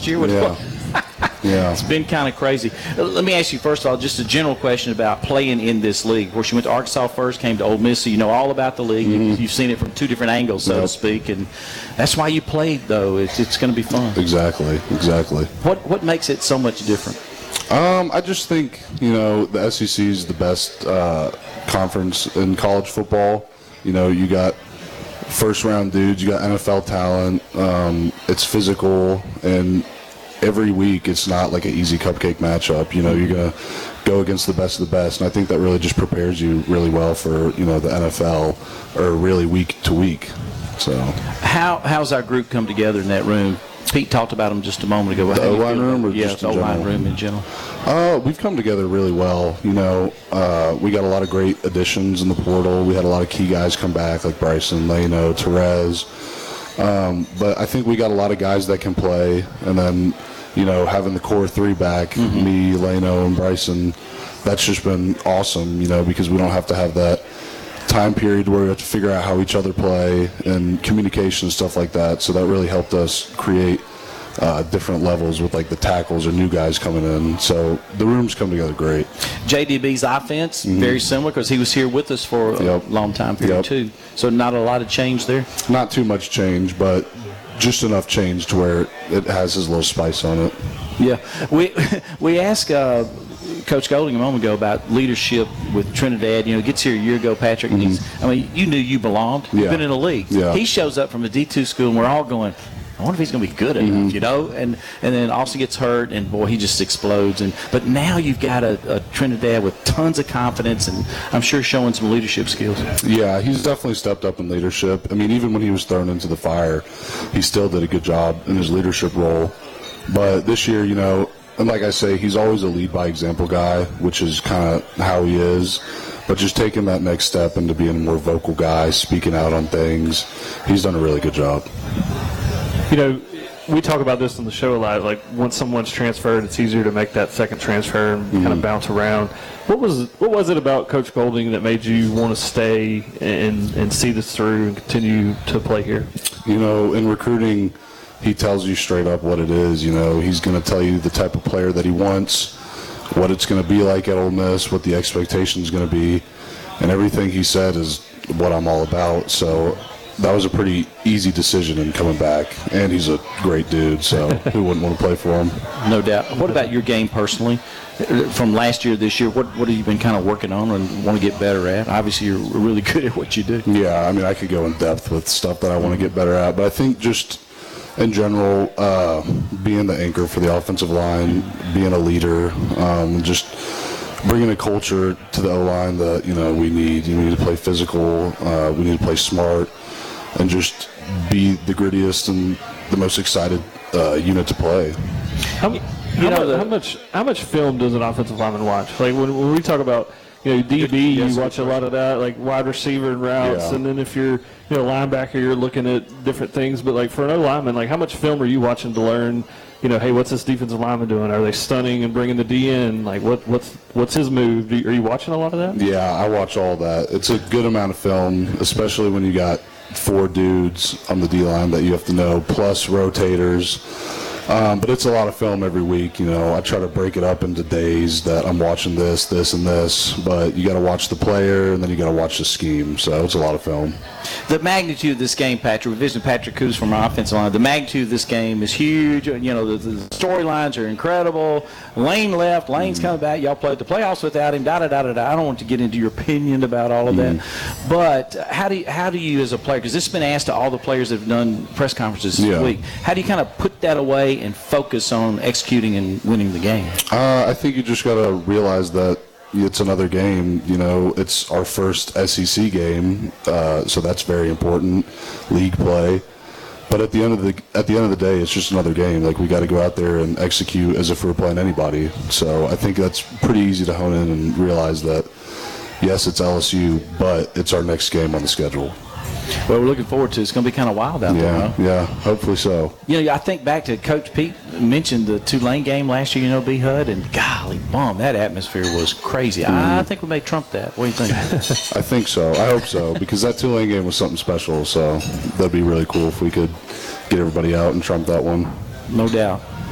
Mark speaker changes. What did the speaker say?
Speaker 1: last year.
Speaker 2: Yeah.
Speaker 1: It's been kind of crazy. Let me ask you, first of all, just a general question about playing in this league. Of course, you went to Arkansas first, came to Ole Miss, so you know all about the league. You've seen it from two different angles, so to speak, and that's why you played, though. It's going to be fun.
Speaker 2: Exactly.
Speaker 1: What makes it so much different?
Speaker 2: I just think, the SEC is the best conference in college football. You got first-round dudes, you got NFL talent. It's physical, and every week it's not like an easy cupcake matchup. You're going to go against the best of the best, and I think that really just prepares you really well for, the NFL, or really week to week. So
Speaker 1: how's our group come together in that room? Pete talked about them just a moment ago.
Speaker 2: The O-line room, or
Speaker 1: yeah,
Speaker 2: just
Speaker 1: the O-line room in general?
Speaker 2: We've come together really well. We got a lot of great additions in the portal. We had a lot of key guys come back, like Bryson, Leno, Terez. But I think we got a lot of guys that can play, and then, having the core three back, me, Leno, and Bryson, that's just been awesome, because we don't have to have that time period where we have to figure out how each other play and communication and stuff like that. So that really helped us create different levels with like the tackles or new guys coming in. So the rooms come together great.
Speaker 1: JDB's offense, very similar, because he was here with us for a long time period too. So not a lot of change there?
Speaker 2: Not too much change, but just enough change to where it has his little spice on it.
Speaker 1: Yeah. We asked Coach Golding a moment ago about leadership with Trinidad. Gets here a year ago, Patrick, and you knew you belonged. You've been in the league.
Speaker 2: Yeah.
Speaker 1: He shows up from a D2 school, and we're all going, I wonder if he's going to be good enough, And then Austin gets hurt, and boy, he just explodes. But now you've got a Trinidad with tons of confidence, and I'm sure showing some leadership skills.
Speaker 2: Yeah, he's definitely stepped up in leadership. I mean, even when he was thrown into the fire, he still did a good job in his leadership role. But this year, and like I say, he's always a lead by example guy, which is kind of how he is. But just taking that next step into being a more vocal guy, speaking out on things, he's done a really good job.
Speaker 3: We talk about this on the show a lot. Like, once someone's transferred, it's easier to make that second transfer and kind of bounce around. What was it about Coach Golding that made you want to stay and see this through and continue to play here?
Speaker 2: In recruiting, he tells you straight up what it is. He's going to tell you the type of player that he wants, what it's going to be like at Ole Miss, what the expectation is going to be, and everything he said is what I'm all about. So that was a pretty easy decision in coming back, and he's a great dude, so who wouldn't want to play for him?
Speaker 1: No doubt. What about your game personally? From last year to this year, what have you been kind of working on and want to get better at? Obviously, you're really good at what you do.
Speaker 2: Yeah, I mean, I could go in depth with stuff that I want to get better at, but I think just in general, being the anchor for the offensive line, being a leader, just bringing a culture to the O-line that, we need. We need to play physical, we need to play smart, and just be the grittiest and the most excited unit to play.
Speaker 3: How much film does an offensive lineman watch? Like, when we talk about DB, you watch a lot of that, like wide receiver and routes, and then if you're linebacker, you're looking at different things. But like for an O-lineman, like how much film are you watching to learn? Hey, what's this defensive lineman doing? Are they stunning and bringing the D in? Like what's his move? Are you watching a lot of that?
Speaker 2: Yeah, I watch all that. It's a good amount of film, especially when you got 4 dudes on the D-line that you have to know, plus rotators. But it's a lot of film every week. I try to break it up into days that I'm watching this, and this. But you got to watch the player, and then you got to watch the scheme. So it's a lot of film.
Speaker 1: The magnitude of this game, Patrick, we visited Patrick Kuz from our offensive line. The magnitude of this game is huge. The storylines are incredible. Lane left. Lane's coming back. Y'all played the playoffs without him. I don't want to get into your opinion about all of that. But how do you as a player, because this has been asked to all the players that have done press conferences this week, how do you kind of put that away and focus on executing and winning the game?
Speaker 2: I think you just got to realize that it's another game. It's our first SEC game, so that's very important. League play, but at the end of the day, it's just another game. Like, we got to go out there and execute as if we were playing anybody. So I think that's pretty easy to hone in and realize that yes, it's LSU, but it's our next game on the schedule.
Speaker 1: Well, we're looking forward to it. It's going to be kind of wild out there, huh?
Speaker 2: Yeah, hopefully so.
Speaker 1: I think back to Coach Pete mentioned the Tulane game last year, B-Hud, and golly, that atmosphere was crazy. I think we may trump that. What do you think?
Speaker 2: I think so. I hope so, because that Tulane game was something special, so that'd be really cool if we could get everybody out and trump that one.
Speaker 1: No doubt.